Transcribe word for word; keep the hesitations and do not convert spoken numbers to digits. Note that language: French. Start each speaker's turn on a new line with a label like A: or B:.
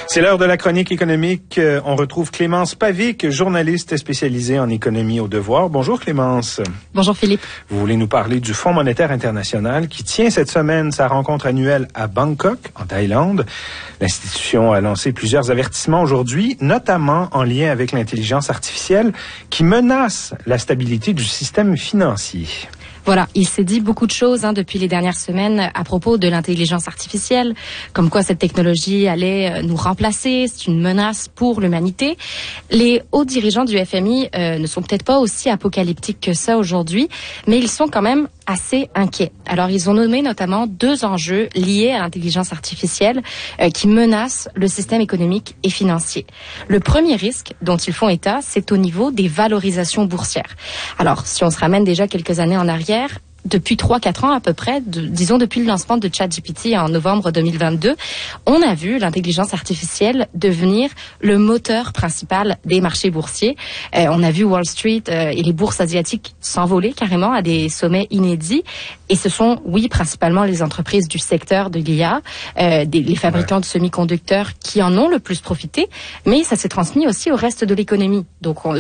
A: C'est l'heure de la chronique économique. On retrouve Clémence Pavic, journaliste spécialisée en économie au devoir. Bonjour Clémence.
B: Bonjour Philippe.
A: Vous voulez nous parler du Fonds monétaire international qui tient cette semaine sa rencontre annuelle à Bangkok, en Thaïlande. L'institution a lancé plusieurs avertissements aujourd'hui, notamment en lien avec l'intelligence artificielle qui menace la stabilité du système financier.
B: Voilà, il s'est dit beaucoup de choses hein, depuis les dernières semaines à propos de l'intelligence artificielle, comme quoi cette technologie allait nous remplacer, c'est une menace pour l'humanité. Les hauts dirigeants du F M I euh, ne sont peut-être pas aussi apocalyptiques que ça aujourd'hui, mais ils sont quand même assez inquiets. Alors, ils ont nommé notamment deux enjeux liés à l'intelligence artificielle euh, qui menacent le système économique et financier. Le premier risque dont ils font état, c'est au niveau des valorisations boursières. Alors, si on se ramène déjà quelques années en arrière, depuis trois quatre ans à peu près, de, disons depuis le lancement de ChatGPT en novembre deux mille vingt-deux, on a vu l'intelligence artificielle devenir le moteur principal des marchés boursiers. Euh, on a vu Wall Street euh, et les bourses asiatiques s'envoler carrément à des sommets inédits. Et ce sont, oui, principalement les entreprises du secteur de l'I A, euh, des, les fabricants ouais. de semi-conducteurs qui en ont le plus profité, mais ça s'est transmis aussi au reste de l'économie. Donc, on,